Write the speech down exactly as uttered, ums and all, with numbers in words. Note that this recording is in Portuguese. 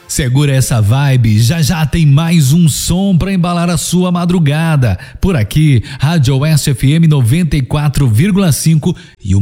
Segura essa vibe, já já tem mais um som pra embalar a sua madrugada. Por aqui, Rádio Oeste F M noventa e quatro vírgula cinco e o